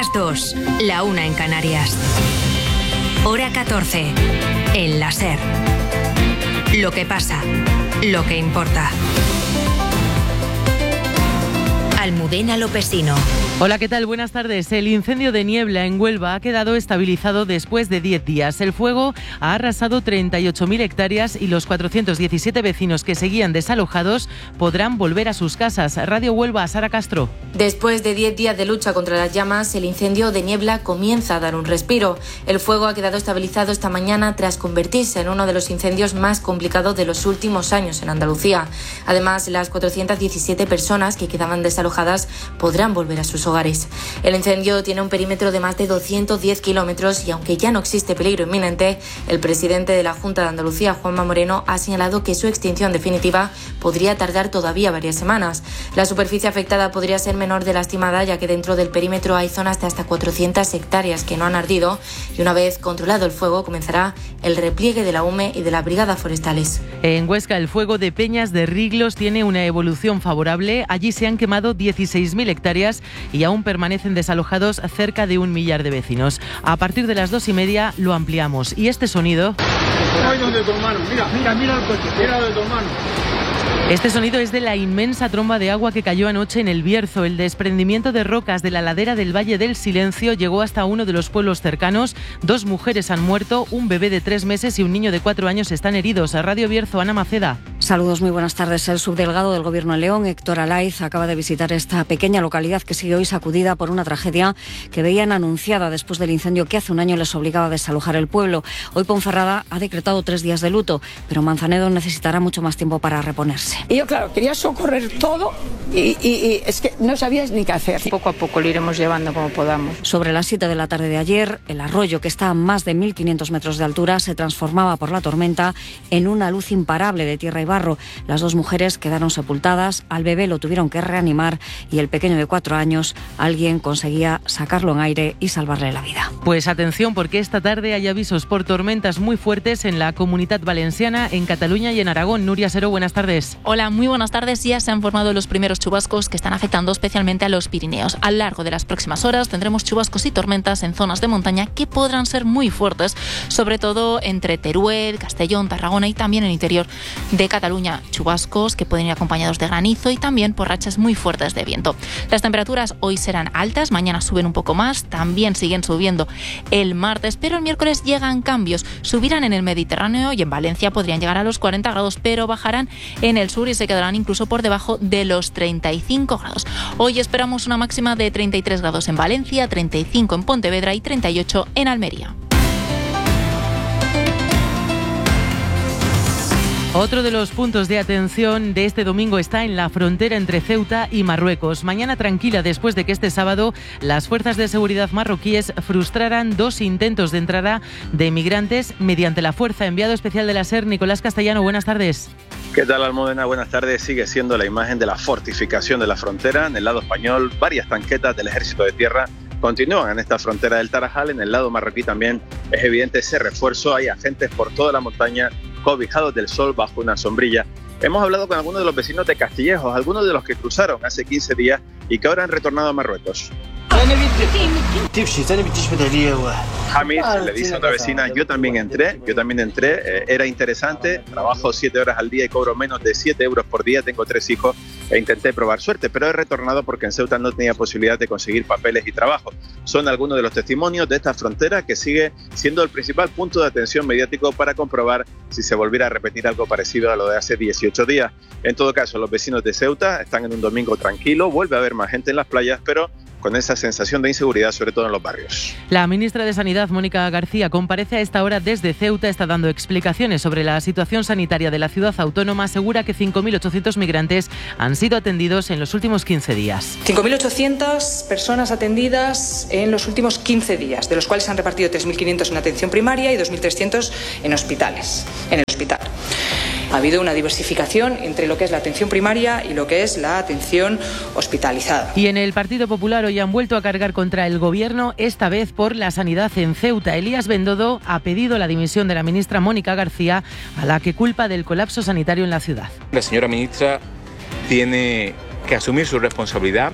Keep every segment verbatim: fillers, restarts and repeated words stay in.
las dos, la una en Canarias. Hora catorce, en la SER. Lo que pasa, lo que importa. Almudena Lopesino. Hola, ¿qué tal? Buenas tardes. El incendio de Niebla en Huelva ha quedado estabilizado después de diez días. El fuego ha arrasado treinta y ocho mil hectáreas y los cuatrocientos diecisiete vecinos que seguían desalojados podrán volver a sus casas. Radio Huelva, Sara Castro. Después de diez días de lucha contra las llamas, el incendio de Niebla comienza a dar un respiro. El fuego ha quedado estabilizado esta mañana tras convertirse en uno de los incendios más complicados de los últimos años en Andalucía. Además, las cuatrocientas diecisiete personas que quedaban desalojadas podrán volver a sus hogares. El incendio tiene un perímetro de más de doscientos diez kilómetros y aunque ya no existe peligro inminente, el presidente de la Junta de Andalucía, Juanma Moreno, ha señalado que su extinción definitiva podría tardar todavía varias semanas. La superficie afectada podría ser menor de la estimada, ya que dentro del perímetro hay zonas de hasta cuatrocientas hectáreas que no han ardido y una vez controlado el fuego comenzará el repliegue de la U M E y de las brigadas forestales. En Huesca, el fuego de Peñas de Riglos tiene una evolución favorable. Allí se han quemado dieciséis mil hectáreas y aún permanecen desalojados cerca de un millar de vecinos. A partir de las dos y media lo ampliamos. Y este sonido... Ay, donde tu hermano. Mira, mira, mira el coche. Mira de tu hermano. Este sonido es de la inmensa tromba de agua que cayó anoche en el Bierzo. El desprendimiento de rocas de la ladera del Valle del Silencio llegó hasta uno de los pueblos cercanos. Dos mujeres han muerto, un bebé de tres meses y un niño de cuatro años están heridos. A Radio Bierzo, Ana Maceda. Saludos, muy buenas tardes. El subdelegado del Gobierno de León, Héctor Alaiz, acaba de visitar esta pequeña localidad que sigue hoy sacudida por una tragedia que veían anunciada después del incendio que hace un año les obligaba a desalojar el pueblo. Hoy Ponferrada ha decretado tres días de luto, pero Manzanedo necesitará mucho más tiempo para reponerse. Y yo, claro, quería socorrer todo y, y, y es que no sabías ni qué hacer. Poco a poco lo iremos llevando como podamos. Sobre las siete de la tarde de ayer, el arroyo, que está a más de mil quinientos metros de altura, se transformaba por la tormenta en una luz imparable de tierra y barro. Las dos mujeres quedaron sepultadas, al bebé lo tuvieron que reanimar y el pequeño de cuatro años, alguien conseguía sacarlo en aire y salvarle la vida. Pues atención, porque esta tarde hay avisos por tormentas muy fuertes en la Comunitat Valenciana, en Cataluña y en Aragón. Nuria Seró, buenas tardes. Hola, muy buenas tardes. Ya se han formado los primeros chubascos que están afectando especialmente a los Pirineos. A lo largo de las próximas horas tendremos chubascos y tormentas en zonas de montaña que podrán ser muy fuertes, sobre todo entre Teruel, Castellón, Tarragona y también en el interior de Cataluña. Chubascos que pueden ir acompañados de granizo y también por rachas muy fuertes de viento. Las temperaturas hoy serán altas, mañana suben un poco más, también siguen subiendo el martes, pero el miércoles llegan cambios. Subirán en el Mediterráneo y en Valencia podrían llegar a los cuarenta grados, pero bajarán en el sur y se quedarán incluso por debajo de los treinta y cinco grados. Hoy esperamos una máxima de treinta y tres grados en Valencia, treinta y cinco en Pontevedra y treinta y ocho en Almería. Otro de los puntos de atención de este domingo está en la frontera entre Ceuta y Marruecos. Mañana tranquila después de que este sábado las fuerzas de seguridad marroquíes frustraran dos intentos de entrada de migrantes mediante la fuerza. Enviado especial de la SER, Nicolás Castellano, buenas tardes. ¿Qué tal, Almudena? Buenas tardes. Sigue siendo la imagen de la fortificación de la frontera. En el lado español, varias tanquetas del Ejército de Tierra continúan en esta frontera del Tarajal. En el lado marroquí también es evidente ese refuerzo. Hay agentes por toda la montaña cobijados del sol bajo una sombrilla. Hemos hablado con algunos de los vecinos de Castillejos, algunos de los que cruzaron hace quince días y que ahora han retornado a Marruecos. Jamis le dice a otra vecina, yo también entré, yo también entré, eh, era interesante, trabajo siete horas al día y cobro menos de siete euros por día, tengo tres hijos e intenté probar suerte, pero he retornado porque en Ceuta no tenía posibilidad de conseguir papeles y trabajo. Son algunos de los testimonios de esta frontera que sigue siendo el principal punto de atención mediático para comprobar si se volviera a repetir algo parecido a lo de hace dieciocho días. En todo caso, los vecinos de Ceuta están en un domingo tranquilo, vuelve a haber más gente en las playas, pero con esa sensación de inseguridad, sobre todo en los barrios. La ministra de Sanidad, Mónica García, comparece a esta hora desde Ceuta, está dando explicaciones sobre la situación sanitaria de la ciudad autónoma, asegura que cinco mil ochocientos migrantes han sido atendidos en los últimos quince días. cinco mil ochocientas personas atendidas en los últimos quince días, de los cuales se han repartido tres mil quinientos en atención primaria y dos mil trescientos en hospitales, en el hospital. Ha habido una diversificación entre lo que es la atención primaria y lo que es la atención hospitalizada. Y en el Partido Popular hoy han vuelto a cargar contra el Gobierno, esta vez por la sanidad en Ceuta. Elías Bendodo ha pedido la dimisión de la ministra Mónica García, a la que culpa del colapso sanitario en la ciudad. La señora ministra tiene que asumir su responsabilidad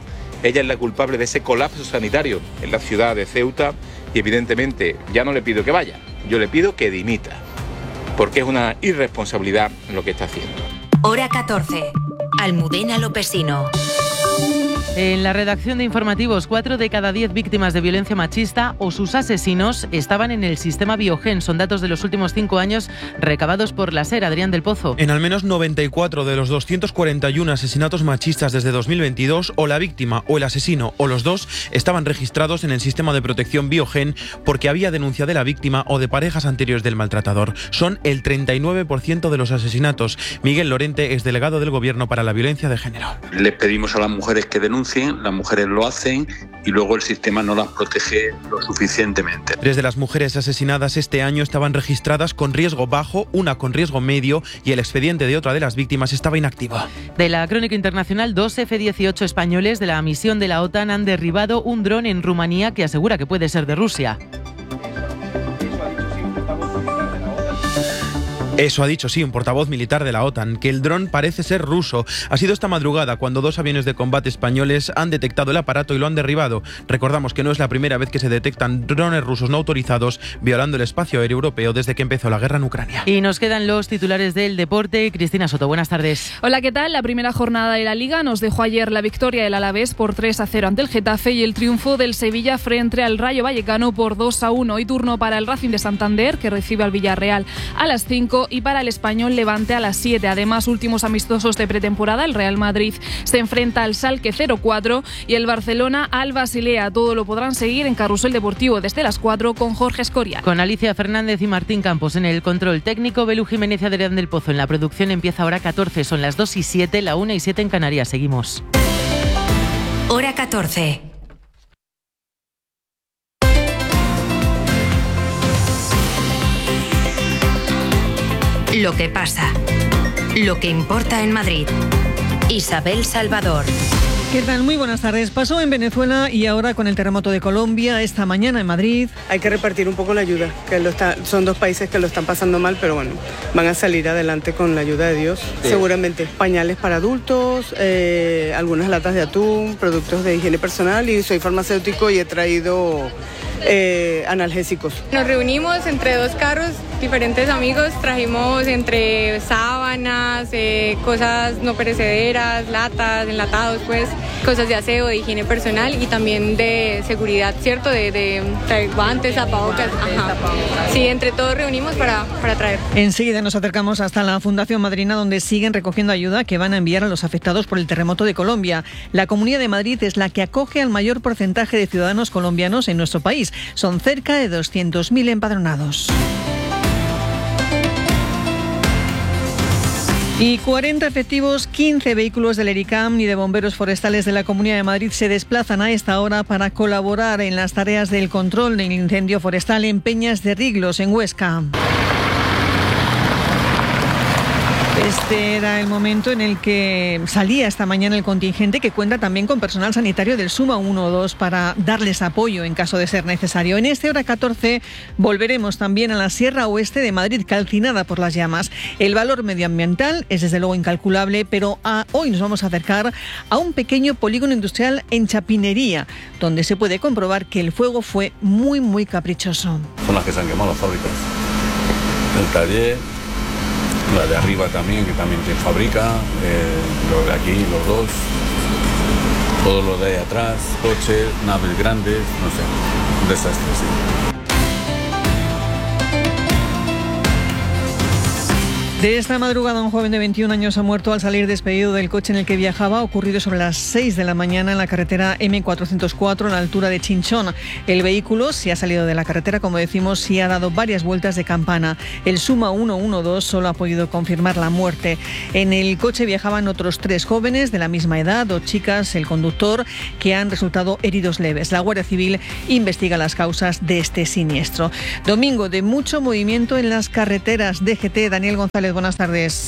Ella es la culpable de ese colapso sanitario en la ciudad de Ceuta y evidentemente ya no le pido que vaya, yo le pido que dimita, porque es una irresponsabilidad lo que está haciendo. Hora catorce. Almudena Lopesino. En la redacción de informativos, cuatro de cada diez víctimas de violencia machista o sus asesinos estaban en el sistema Biogen. Son datos de los últimos cinco años recabados por la SER. Adrián del Pozo. En al menos noventa y cuatro de los doscientos cuarenta y uno asesinatos machistas desde dos mil veintidós, o la víctima o el asesino o los dos estaban registrados en el sistema de protección Biogen porque había denuncia de la víctima o de parejas anteriores del maltratador. Son el treinta y nueve por ciento de los asesinatos. Miguel Lorente es delegado del Gobierno para la violencia de género. Les pedimos a las mujeres que denuncien, las mujeres lo hacen y luego el sistema no las protege lo suficientemente. Tres de las mujeres asesinadas este año estaban registradas con riesgo bajo, una con riesgo medio y el expediente de otra de las víctimas estaba inactivo. De la crónica internacional, dos efe dieciocho españoles de la misión de la OTAN han derribado un dron en Rumanía que asegura que puede ser de Rusia. Eso ha dicho, sí, un portavoz militar de la OTAN, que el dron parece ser ruso. Ha sido esta madrugada cuando dos aviones de combate españoles han detectado el aparato y lo han derribado. Recordamos que no es la primera vez que se detectan drones rusos no autorizados violando el espacio aéreo europeo desde que empezó la guerra en Ucrania. Y nos quedan los titulares del deporte. Cristina Soto, buenas tardes. Hola, ¿qué tal? La primera jornada de la Liga nos dejó ayer la victoria del Alavés por tres a cero ante el Getafe y el triunfo del Sevilla frente al Rayo Vallecano por dos a uno. Hoy turno para el Racing de Santander, que recibe al Villarreal a las cinco, y para el Español Levante a las siete. Además, últimos amistosos de pretemporada, el Real Madrid se enfrenta al Schalke cero cuatro y el Barcelona al Basilea. Todo lo podrán seguir en Carrusel Deportivo desde las cuatro con Jorge Escorial. Con Alicia Fernández y Martín Campos en el control técnico, Belu Jiménez y Adrián del Pozo en la producción. Empieza ahora catorce, son las dos y siete, la una y siete en Canarias. Seguimos. Hora catorce. Lo que pasa, lo que importa en Madrid. Isabel Salvador. ¿Qué tal? Muy buenas tardes. Pasó en Venezuela y ahora con el terremoto de Colombia, esta mañana en Madrid. Hay que repartir un poco la ayuda, que lo está, son dos países que lo están pasando mal, pero bueno, van a salir adelante con la ayuda de Dios. Sí. Seguramente pañales para adultos, eh, algunas latas de atún, productos de higiene personal, y soy farmacéutico y he traído eh, analgésicos. Nos reunimos entre dos carros, diferentes amigos, trajimos entre sábanas, eh, cosas no perecederas, latas, enlatados, pues, cosas de aseo, de higiene personal y también de seguridad, ¿cierto? De, de traer guantes, tapabocas. Ajá. Sí, entre todos reunimos para, para traer. Enseguida nos acercamos hasta la Fundación Madrina, donde siguen recogiendo ayuda que van a enviar a los afectados por el terremoto de Colombia. La Comunidad de Madrid es la que acoge al mayor porcentaje de ciudadanos colombianos en nuestro país. Son cerca de doscientos mil empadronados. Y cuarenta efectivos, quince vehículos del ERICAM y de bomberos forestales de la Comunidad de Madrid se desplazan a esta hora para colaborar en las tareas del control del incendio forestal en Peñas de Riglos, en Huesca. Este era el momento en el que salía esta mañana el contingente, que cuenta también con personal sanitario del SUMA uno dos para darles apoyo en caso de ser necesario. En este hora catorce volveremos también a la Sierra Oeste de Madrid, calcinada por las llamas. El valor medioambiental es desde luego incalculable, pero a, hoy nos vamos a acercar a un pequeño polígono industrial en Chapinería, donde se puede comprobar que el fuego fue muy, muy caprichoso. Son las que se han quemado las fábricas. El taller, la de arriba también, que también se fabrica, eh, lo de aquí, los dos, todo lo de ahí atrás, coches, naves grandes, no sé, un desastre, sí. De esta madrugada, un joven de veintiún años ha muerto al salir despedido del coche en el que viajaba, ocurrido sobre las seis de la mañana en la carretera eme cuatrocientos cuatro, a la altura de Chinchón. El vehículo se ha salido de la carretera, como decimos, y ha dado varias vueltas de campana. El SUMA uno uno dos solo ha podido confirmar la muerte. En el coche viajaban otros tres jóvenes de la misma edad, dos chicas, el conductor, que han resultado heridos leves. La Guardia Civil investiga las causas de este siniestro. Domingo de mucho movimiento en las carreteras. D G T, Daniel González, buenas tardes.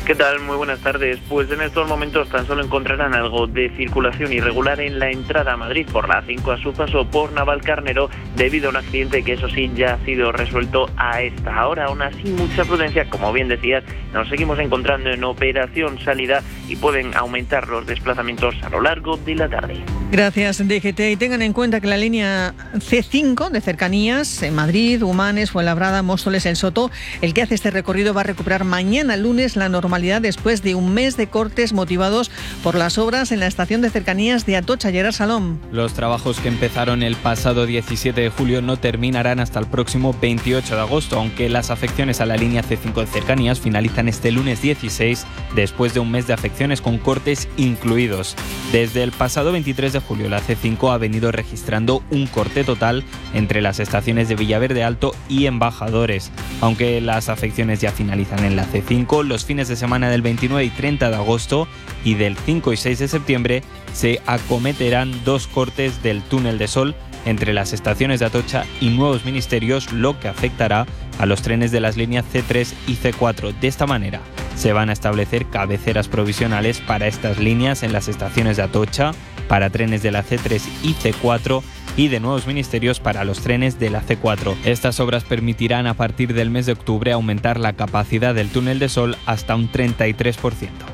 ¿Qué tal? Muy buenas tardes. Pues en estos momentos tan solo encontrarán algo de circulación irregular en la entrada a Madrid por la A cinco a su paso por Navalcarnero debido a un accidente que eso sí ya ha sido resuelto a esta hora. Aún así, mucha prudencia, como bien decías, nos seguimos encontrando en operación salida y pueden aumentar los desplazamientos a lo largo de la tarde. Gracias, D G T. Y tengan en cuenta que la línea C cinco de cercanías en Madrid, Humanes, Fuenlabrada, Móstoles, El Soto, el que hace este recorrido va a recuperar mañana lunes la normalidad después de un mes de cortes motivados por las obras en la estación de cercanías de Atocha. Gerard Salom. Los trabajos que empezaron el pasado diecisiete de julio no terminarán hasta el próximo veintiocho de agosto, aunque las afecciones a la línea C cinco de cercanías finalizan este lunes dieciséis después de un mes de afecciones con cortes incluidos. Desde el pasado veintitrés de julio la C cinco ha venido registrando un corte total entre las estaciones de Villaverde Alto y Embajadores. Aunque las afecciones ya finalizan en la C cinco, los fines de semana del veintinueve y treinta de agosto y del cinco y seis de septiembre se acometerán dos cortes del túnel de Sol entre las estaciones de Atocha y Nuevos Ministerios, lo que afectará a los trenes de las líneas C tres y C cuatro. De esta manera se van a establecer cabeceras provisionales para estas líneas en las estaciones de Atocha, para trenes de la C tres y C cuatro y de Nuevos Ministerios para los trenes de la C cuatro. Estas obras permitirán a partir del mes de octubre aumentar la capacidad del túnel de Sol hasta un treinta y tres por ciento.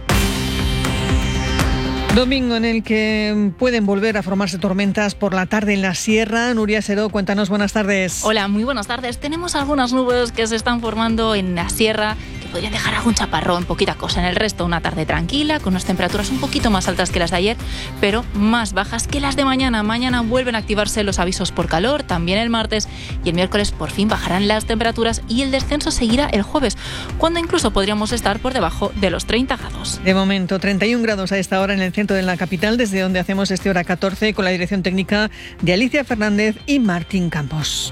Domingo en el que pueden volver a formarse tormentas por la tarde en la sierra. Nuria Seró, cuéntanos, buenas tardes. Hola, muy buenas tardes. Tenemos algunas nubes que se están formando en la sierra que podrían dejar algún chaparrón, poquita cosa. En el resto, una tarde tranquila, con unas temperaturas un poquito más altas que las de ayer, pero más bajas que las de mañana. Mañana vuelven a activarse los avisos por calor, también el martes, y el miércoles por fin bajarán las temperaturas y el descenso seguirá el jueves, cuando incluso podríamos estar por debajo de los treinta grados. De momento, treinta y un grados a esta hora en el centro de la capital, desde donde hacemos este Hora catorce con la dirección técnica de Alicia Fernández y Martín Campos.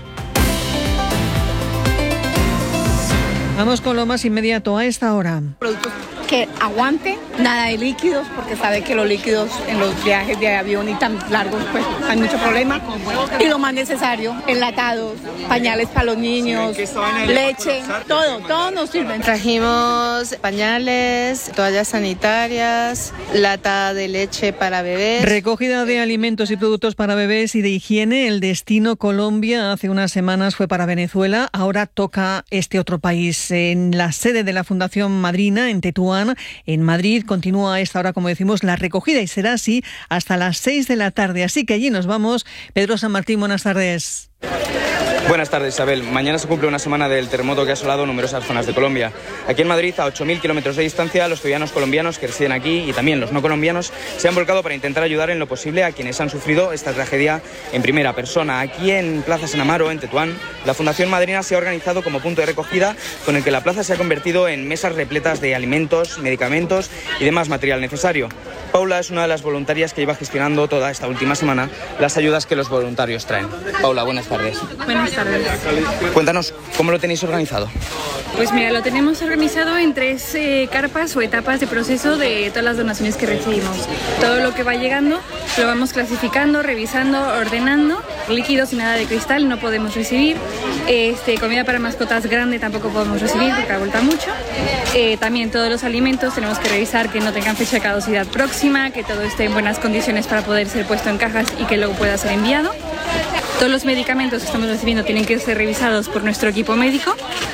Vamos con lo más inmediato a esta hora. Productos que aguante, nada de líquidos, porque sabe que los líquidos en los viajes de avión y tan largos, pues hay mucho problema. Y lo más necesario, enlatados, pañales para los niños, leche, todo, todo nos sirve. Trajimos pañales, toallas sanitarias, lata de leche para bebés. Recogida de alimentos y productos para bebés y de higiene. El destino Colombia hace unas semanas fue para Venezuela, ahora toca este otro país. En la sede de la Fundación Madrina, en Tetuán, en Madrid, continúa a esta hora, como decimos, la recogida y será así hasta las seis de la tarde. Así que allí nos vamos. Pedro San Martín, buenas tardes. Buenas tardes, Isabel. Mañana se cumple una semana del terremoto que ha asolado numerosas zonas de Colombia. Aquí en Madrid, a ocho mil kilómetros de distancia, los ciudadanos colombianos que residen aquí y también los no colombianos se han volcado para intentar ayudar en lo posible a quienes han sufrido esta tragedia en primera persona. Aquí en Plaza San Amaro, en Tetuán, la Fundación Madrina se ha organizado como punto de recogida con el que la plaza se ha convertido en mesas repletas de alimentos, medicamentos y demás material necesario. Paula es una de las voluntarias que lleva gestionando toda esta última semana las ayudas que los voluntarios traen. Paula, buenas tardes. Buenas tardes. Cuéntanos, ¿cómo lo tenéis organizado? Pues mira, lo tenemos organizado en tres eh, carpas o etapas de proceso de todas las donaciones que recibimos. Todo lo que va llegando lo vamos clasificando, revisando, ordenando. Líquidos y nada de cristal no podemos recibir. Este, comida para mascotas grande tampoco podemos recibir porque agota mucho. Eh, también todos los alimentos tenemos que revisar que no tengan fecha de caducidad próxima, que todo esté en buenas condiciones para poder ser puesto en cajas y que luego pueda ser enviado. Todos los medicamentos que estamos recibiendo tienen que ser revisados por nuestro equipo médico,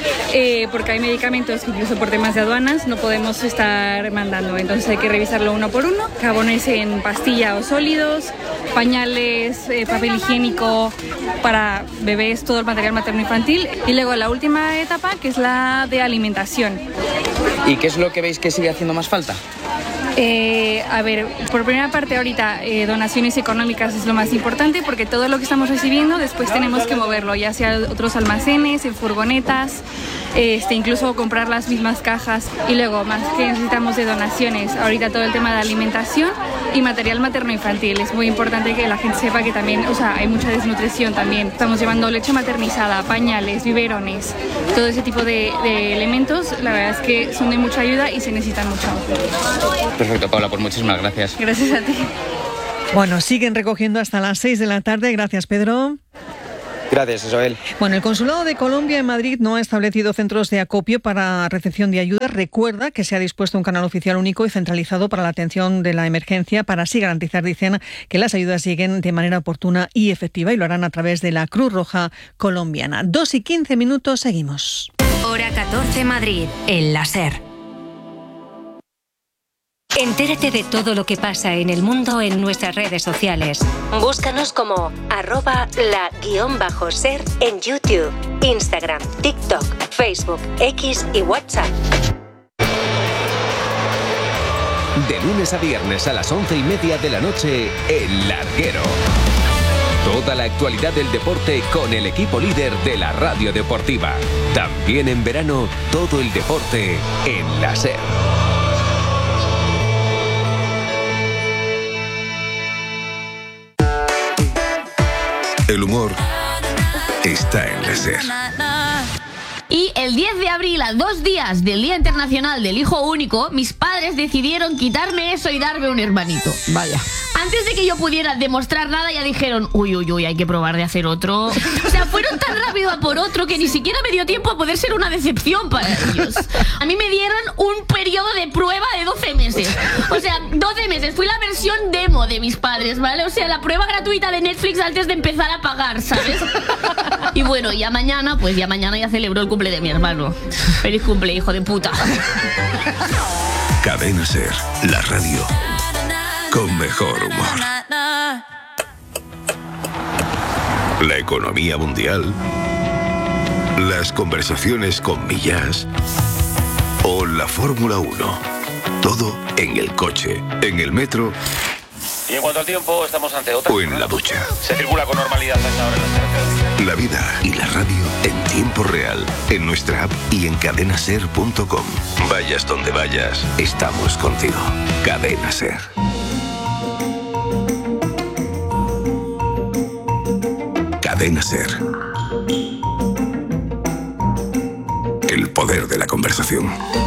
eh, porque hay medicamentos que incluso por temas de aduanas no podemos estar mandando, entonces hay que revisarlo uno por uno. Jabones en pastilla o sólidos, pañales, eh, papel higiénico para bebés, todo el material materno-infantil, y luego la última etapa, que es la de alimentación. ¿Y qué es lo que veis que sigue haciendo más falta? Eh, a ver, por primera parte ahorita eh, donaciones económicas es lo más importante, porque todo lo que estamos recibiendo después tenemos que moverlo, ya sea a otros almacenes, en furgonetas, este, incluso comprar las mismas cajas. Y luego, más que necesitamos de donaciones, ahorita todo el tema de alimentación y material materno-infantil. Es muy importante que la gente sepa que también, o sea, hay mucha desnutrición también. Estamos llevando leche maternizada, pañales, biberones, todo ese tipo de, de elementos. La verdad es que son de mucha ayuda y se necesitan mucho. Perfecto, Paula, pues muchísimas gracias. Gracias a ti. Bueno, siguen recogiendo hasta las seis de la tarde. Gracias, Pedro. Gracias, Isabel. Bueno, el Consulado de Colombia en Madrid no ha establecido centros de acopio para recepción de ayuda. Recuerda que se ha dispuesto un canal oficial único y centralizado para la atención de la emergencia para así garantizar, dicen, que las ayudas lleguen de manera oportuna y efectiva, y lo harán a través de la Cruz Roja colombiana. Dos y quince minutos, seguimos. Hora catorce Madrid, en la SER. Entérate de todo lo que pasa en el mundo en nuestras redes sociales. Búscanos como arroba la guión bajo ser en YouTube, Instagram, TikTok, Facebook, X y WhatsApp. De lunes a viernes a las once y media de la noche, El Larguero. Toda la actualidad del deporte con el equipo líder de la radio deportiva. También en verano, todo el deporte en la SER. El humor está en la SER. Y el diez de abril, a dos días del Día Internacional del Hijo Único, mis padres decidieron quitarme eso y darme un hermanito. Vaya. Antes de que yo pudiera demostrar nada, ya dijeron, uy, uy, uy, hay que probar de hacer otro. O sea, fueron tan rápido a por otro que ni siquiera me dio tiempo a poder ser una decepción para ellos. A mí me dieron un periodo de prueba de doce meses. O sea, doce meses. Fui la versión demo de mis padres, ¿vale? O sea, la prueba gratuita de Netflix antes de empezar a pagar, ¿sabes? Y bueno, ya mañana, pues ya mañana ya celebro el cumple de mi hermano. Feliz cumple, hijo de puta. Cadena SER, la radio con mejor humor. La economía mundial, las conversaciones con Millás o la Fórmula uno. Todo en el coche, en el metro. Y en cuanto al tiempo, estamos ante otra. O en la ducha. Se circula con normalidad hasta ahora en las carreteras. La vida y la radio en tiempo real, en nuestra app y en cadena ser punto com. Vayas donde vayas, estamos contigo. Cadena SER. Cadena SER. El poder de la conversación.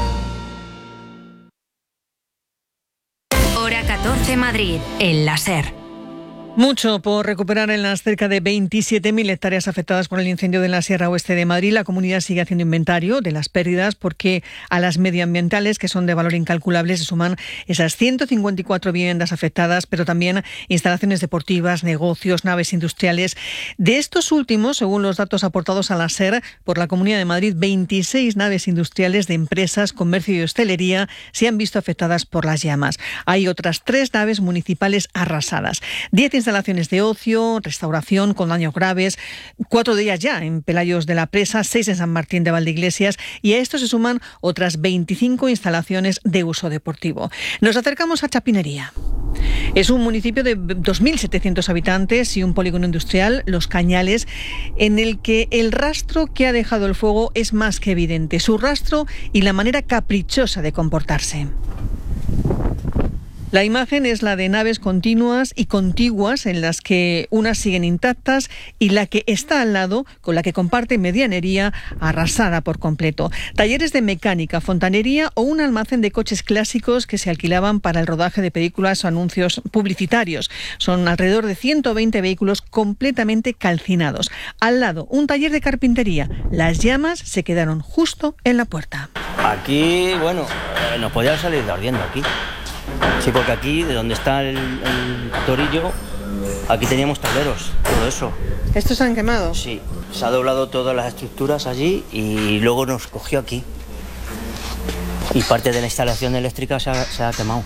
Hora catorce Madrid, en la SER. Mucho por recuperar en las cerca de veintisiete mil hectáreas afectadas por el incendio de la Sierra Oeste de Madrid. La comunidad sigue haciendo inventario de las pérdidas porque a las medioambientales, que son de valor incalculable, se suman esas ciento cincuenta y cuatro viviendas afectadas, pero también instalaciones deportivas, negocios, naves industriales. De estos últimos, según los datos aportados a la SER por la Comunidad de Madrid, veintiséis naves industriales de empresas, comercio y hostelería se han visto afectadas por las llamas. Hay otras tres naves municipales arrasadas. Diez instalaciones de ocio, restauración con daños graves, cuatro de ellas ya en Pelayos de la Presa, seis en San Martín de Valdeiglesias, y a esto se suman otras veinticinco instalaciones de uso deportivo. Nos acercamos a Chapinería. Es un municipio de dos mil setecientos habitantes y un polígono industrial, Los Cañales, en el que el rastro que ha dejado el fuego es más que evidente. Su rastro y la manera caprichosa de comportarse. La imagen es la de naves continuas y contiguas en las que unas siguen intactas y la que está al lado, con la que comparte medianería, arrasada por completo. Talleres de mecánica, fontanería o un almacén de coches clásicos que se alquilaban para el rodaje de películas o anuncios publicitarios. Son alrededor de ciento veinte vehículos completamente calcinados. Al lado, un taller de carpintería. Las llamas se quedaron justo en la puerta. Aquí, bueno, eh, nos podía salir de ardiendo aquí. Sí, porque aquí, de donde está el, el torillo, aquí teníamos tableros, todo eso. ¿Estos se han quemado? Sí, se ha doblado todas las estructuras allí y luego nos cogió aquí. Y parte de la instalación eléctrica se ha, se ha quemado.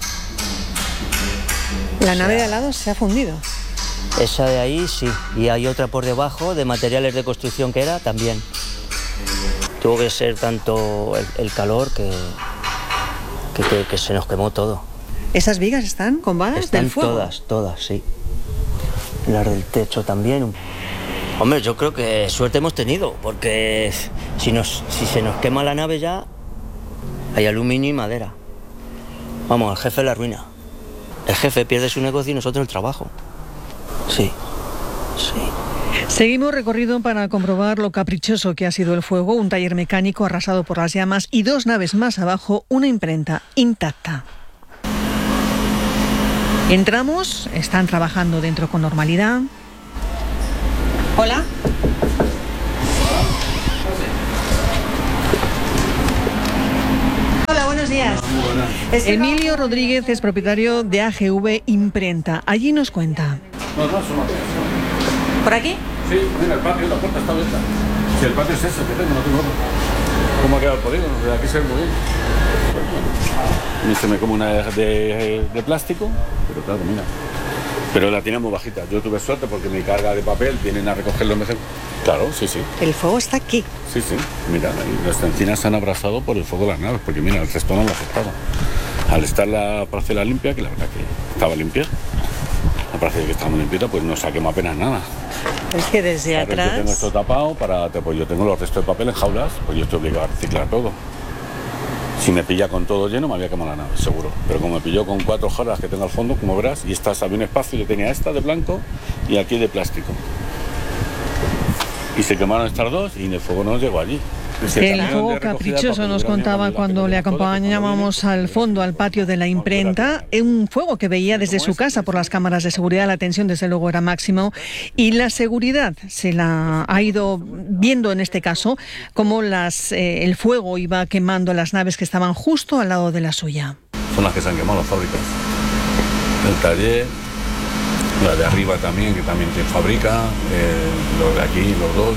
¿La nave de al lado se ha fundido? Esa de ahí sí, y hay otra por debajo de materiales de construcción que era también. Tuvo que ser tanto el, el calor que, que, que, que se nos quemó todo. ¿Esas vigas están con varas están del fuego? Todas, todas, sí. Las del techo también. Hombre, yo creo que suerte hemos tenido, porque si, nos, si se nos quema la nave ya, hay aluminio y madera. Vamos, al jefe la arruina. El jefe pierde su negocio y nosotros el trabajo. Sí, sí. Seguimos recorrido para comprobar lo caprichoso que ha sido el fuego. Un taller mecánico arrasado por las llamas y dos naves más abajo, una imprenta intacta. Entramos, están trabajando dentro con normalidad. Hola. Hola, buenos días. Emilio Rodríguez es propietario de A G V Imprenta. Allí nos cuenta. No, no, son ¿Por aquí? Sí, mira, el patio, la puerta está abierta. Si el patio es ese que tengo, no tengo otro. ¿Cómo ha quedado el polígono? De aquí se ve muy bien. Y se me come una de, de, de plástico, pero claro, mira. Pero la tiene muy bajita. Yo tuve suerte porque mi carga de papel vienen a recogerlo mejor. Claro, sí, sí. El fuego está aquí. Sí, sí. Mira, las encinas se han abrazado por el fuego de las naves, porque mira, el resto no lo ha afectado. Al estar la parcela limpia, que la verdad que estaba limpia, la parcela que estaba muy limpita, pues no saquemos apenas nada. Es que desde claro, atrás... Yo tengo esto tapado, para, pues yo tengo los restos de papel en jaulas, pues yo estoy obligado a reciclar todo. Si me pilla con todo lleno, me había quemado la nave, seguro. Pero como me pilló con cuatro jaulas que tengo al fondo, como verás, y estas había un espacio, yo tenía esta de blanco y aquí de plástico. Y se quemaron estas dos y el fuego no llegó allí. El fuego caprichoso nos contaba cuando le acompañábamos al fondo, al patio de la imprenta, un fuego que veía desde su casa por las cámaras de seguridad. La tensión desde luego era máximo y la seguridad se la ha ido viendo en este caso como las, eh, el fuego iba quemando las naves que estaban justo al lado de la suya. Son las que se han quemado las fábricas. El taller, la de arriba también, que también se fabrica, eh, los de aquí, los dos.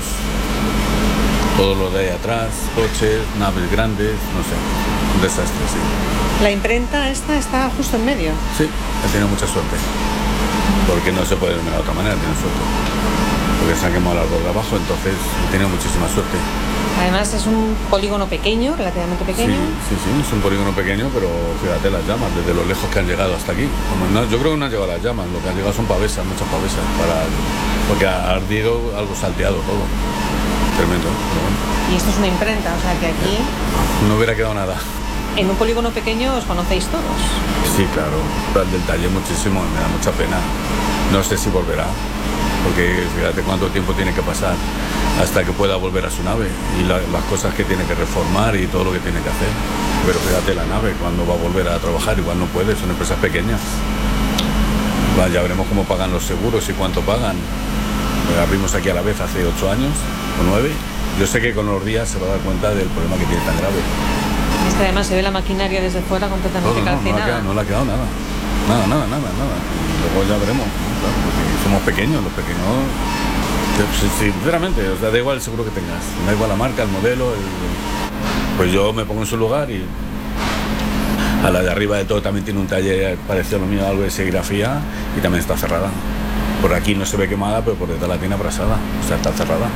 Todo lo de ahí atrás, coches, naves grandes, no sé, un desastre, sí. La imprenta esta está justo en medio. Sí, he tenido mucha suerte, porque no se puede de otra manera, tiene suerte. Porque se han quemado las dos de abajo, entonces he tenido muchísima suerte. Además es un polígono pequeño, relativamente pequeño. Sí, sí, sí, es un polígono pequeño, pero fíjate las llamas, desde lo lejos que han llegado hasta aquí. Como no, yo creo que no han llegado las llamas, lo que han llegado son pavesas, muchas pavesas, para, porque ha ardido algo salteado todo. Tremendo, pero bueno. Y esto es una imprenta, o sea que aquí... No hubiera quedado nada. En un polígono pequeño os conocéis todos. Sí, claro, el del taller muchísimo, me da mucha pena. No sé si volverá, porque fíjate cuánto tiempo tiene que pasar hasta que pueda volver a su nave y la, las cosas que tiene que reformar y todo lo que tiene que hacer. Pero fíjate la nave, cuando va a volver a trabajar, igual no puede, son empresas pequeñas. Va, ya veremos cómo pagan los seguros y cuánto pagan. Abrimos aquí a la vez hace ocho años o nueve. Yo sé que con los días se va a dar cuenta del problema que tiene tan grave. Es que además se ve la maquinaria desde fuera completamente Todo, no, calcinada. No, no, no le ha quedado nada. Nada, nada, nada, nada. Luego ya veremos. Claro, porque somos pequeños, los pequeños. Sinceramente, o sea, da igual el seguro que tengas. Da igual la marca, el modelo. El... Pues yo me pongo en su lugar y. A la de arriba de todo también tiene un taller parecido a lo mío, algo de serigrafía, y también está cerrada. Por aquí no se ve quemada, pero por detrás la tiene abrasada, o sea, está cerrada.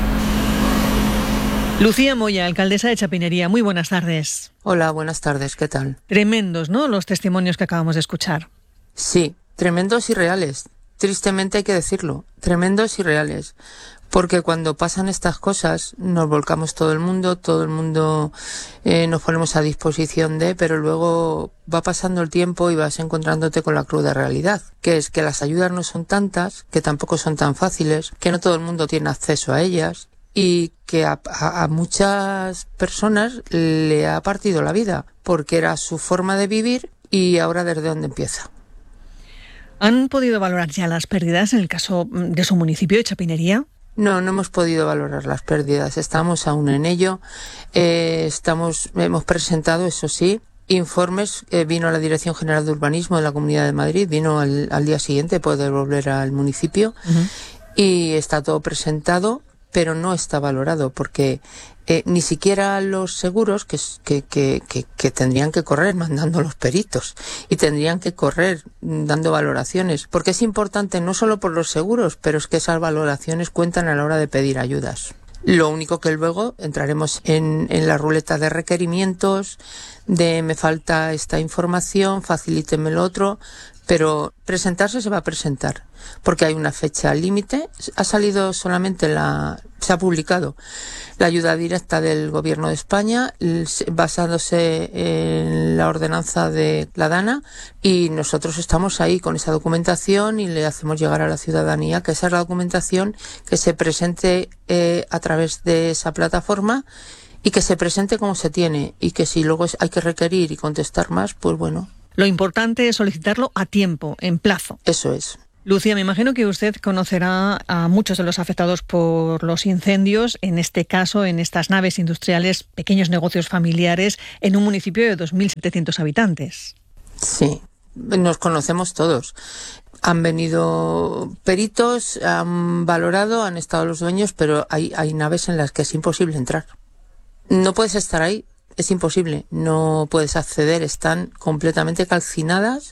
Lucía Moya, alcaldesa de Chapinería, muy buenas tardes. Hola, buenas tardes, ¿qué tal? Tremendos, ¿no?, los testimonios que acabamos de escuchar. Sí, tremendos y reales, tristemente hay que decirlo, tremendos y reales. Porque cuando pasan estas cosas nos volcamos todo el mundo, todo el mundo eh, nos ponemos a disposición de, pero luego va pasando el tiempo y vas encontrándote con la cruda realidad, que es que las ayudas no son tantas, que tampoco son tan fáciles, que no todo el mundo tiene acceso a ellas y que a, a, a muchas personas le ha partido la vida, porque era su forma de vivir y ahora desde dónde empieza. ¿Han podido valorar ya las pérdidas en el caso de su municipio de Chapinería? No, no hemos podido valorar las pérdidas. Estamos aún en ello. Eh, estamos, hemos presentado, eso sí, informes. Eh, vino la Dirección General de Urbanismo de la Comunidad de Madrid, vino al, al día siguiente, poder volver al municipio, uh-huh. Y está todo presentado, pero no está valorado porque eh, ni siquiera los seguros que, que, que, que, que tendrían que correr mandando los peritos y tendrían que correr dando valoraciones, porque es importante no solo por los seguros, pero es que esas valoraciones cuentan a la hora de pedir ayudas. Lo único que luego entraremos en, en la ruleta de requerimientos, de me falta esta información, facilíteme lo otro, pero presentarse se va a presentar, porque hay una fecha límite. Ha salido solamente la, se ha publicado la ayuda directa del Gobierno de España, basándose en la ordenanza de la DANA, y nosotros estamos ahí con esa documentación y le hacemos llegar a la ciudadanía que esa es la documentación que se presente eh, a través de esa plataforma y que se presente como se tiene, y que si luego hay que requerir y contestar más, pues bueno. Lo importante es solicitarlo a tiempo, en plazo. Eso es. Lucía, me imagino que usted conocerá a muchos de los afectados por los incendios, en este caso, en estas naves industriales, pequeños negocios familiares, en un municipio de dos mil setecientos habitantes. Sí, nos conocemos todos. Han venido peritos, han valorado, han estado los dueños, pero hay, hay naves en las que es imposible entrar. No puedes estar ahí, es imposible, no puedes acceder, están completamente calcinadas.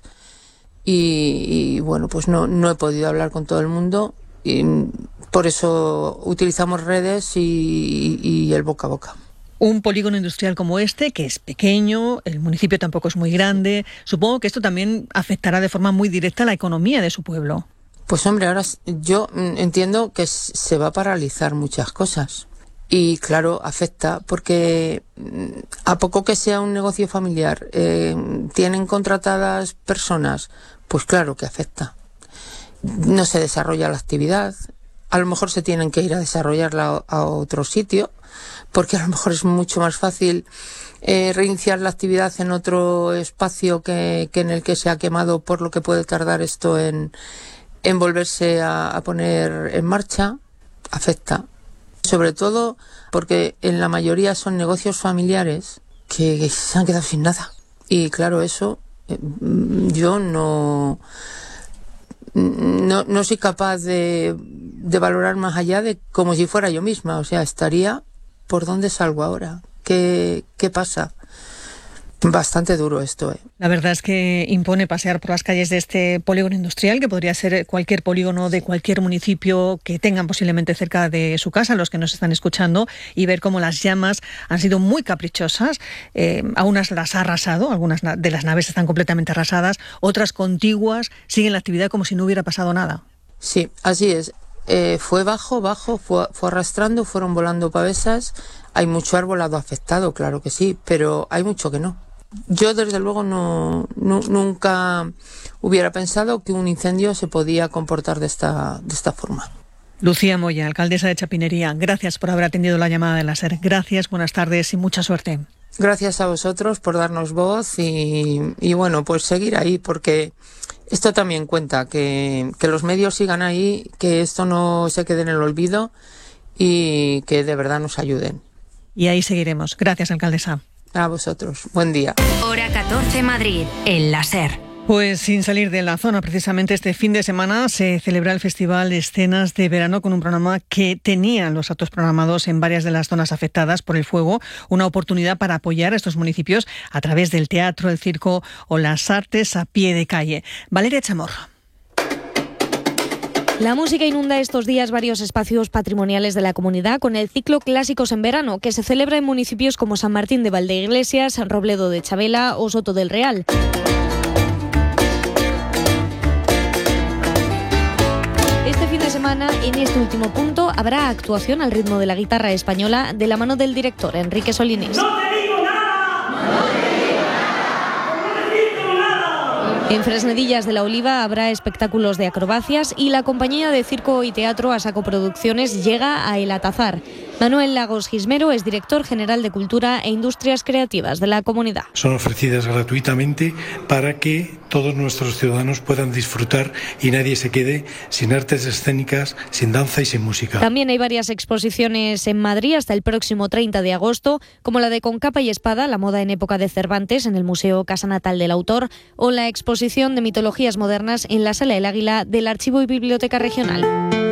Y, y bueno, pues no, no he podido hablar con todo el mundo y por eso utilizamos redes y, y el boca a boca. Un polígono industrial como este, que es pequeño, el municipio tampoco es muy grande, supongo que esto también afectará de forma muy directa a la economía de su pueblo. Pues hombre, ahora yo entiendo que se va a paralizar muchas cosas. Y claro, afecta porque a poco que sea un negocio familiar, eh, tienen contratadas personas, pues claro que afecta. No se desarrolla la actividad, a lo mejor se tienen que ir a desarrollarla a otro sitio, porque a lo mejor es mucho más fácil eh, reiniciar la actividad en otro espacio que, que en el que se ha quemado, por lo que puede tardar esto en, en volverse a, a poner en marcha. Afecta. Sobre todo porque en la mayoría son negocios familiares que, que se han quedado sin nada. Y claro, eso eh, yo no, no, no soy capaz de, de valorar más allá de como si fuera yo misma. O sea, estaría, ¿por dónde salgo ahora? ¿Qué, qué pasa? Bastante duro esto, ¿eh? La verdad es que impone pasear por las calles de este polígono industrial, que podría ser cualquier polígono de cualquier municipio que tengan posiblemente cerca de su casa, los que nos están escuchando, y ver cómo las llamas han sido muy caprichosas. Eh, a unas las ha arrasado, algunas de las naves están completamente arrasadas, otras contiguas siguen la actividad como si no hubiera pasado nada. Sí, así es. Eh, fue bajo, bajo, fue, fue arrastrando, fueron volando pavesas. Hay mucho arbolado afectado, claro que sí, pero hay mucho que no. Yo, desde luego, no, no nunca hubiera pensado que un incendio se podía comportar de esta, de esta forma. Lucía Moya, alcaldesa de Chapinería, gracias por haber atendido la llamada de la SER. Gracias, buenas tardes y mucha suerte. Gracias a vosotros por darnos voz y, y bueno, pues seguir ahí, porque esto también cuenta, que, que los medios sigan ahí, que esto no se quede en el olvido y que de verdad nos ayuden. Y ahí seguiremos. Gracias, alcaldesa. A vosotros. Buen día. Hora catorce Madrid, en la SER. Pues sin salir de la zona, precisamente este fin de semana se celebra el Festival de Escenas de Verano con un programa que tenía los actos programados en varias de las zonas afectadas por el fuego, una oportunidad para apoyar a estos municipios a través del teatro, el circo o las artes a pie de calle. Valeria Chamorro. La música inunda estos días varios espacios patrimoniales de la comunidad con el ciclo Clásicos en Verano, que se celebra en municipios como San Martín de Valdeiglesias, Robledo de Chabela o Soto del Real. Este fin de semana, en este último punto, habrá actuación al ritmo de la guitarra española de la mano del director Enrique Solinés. ¡No te digo nada! ¡No te digo nada! ¡No te digo nada! En Fresnedillas de la Oliva habrá espectáculos de acrobacias y la compañía de circo y teatro Asaco Producciones llega a El Atazar. Manuel Lagos Gismero es director general de Cultura e Industrias Creativas de la comunidad. Son ofrecidas gratuitamente para que todos nuestros ciudadanos puedan disfrutar y nadie se quede sin artes escénicas, sin danza y sin música. También hay varias exposiciones en Madrid hasta el próximo treinta de agosto, como la de Con capa y espada, la moda en época de Cervantes en el Museo Casa Natal del Autor, o la exposición de mitologías modernas en la Sala del Águila del Archivo y Biblioteca Regional.